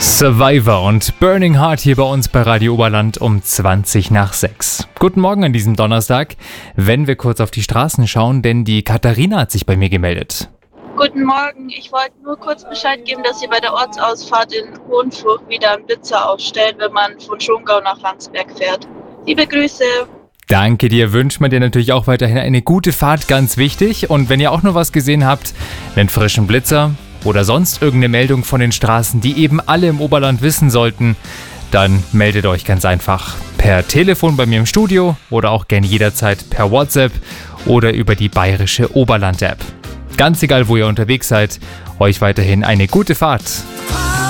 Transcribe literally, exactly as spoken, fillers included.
Survivor und Burning Heart hier bei uns bei Radio Oberland um zwanzig nach sechs. Guten Morgen an diesem Donnerstag. Wenn wir kurz auf die Straßen schauen, denn die Katharina hat sich bei mir gemeldet. Guten Morgen, ich wollte nur kurz Bescheid geben, dass Sie bei der Ortsausfahrt in Hohenfurch wieder einen Blitzer aufstellen, wenn man von Schongau nach Landsberg fährt. Liebe Grüße. Danke dir, wünscht man dir natürlich auch weiterhin eine gute Fahrt, ganz wichtig. Und wenn ihr auch noch was gesehen habt, einen frischen Blitzer oder sonst irgendeine Meldung von den Straßen, die eben alle im Oberland wissen sollten, dann meldet euch ganz einfach per Telefon bei mir im Studio oder auch gerne jederzeit per WhatsApp oder über die bayerische Oberland-App. Ganz egal, wo ihr unterwegs seid, euch weiterhin eine gute Fahrt.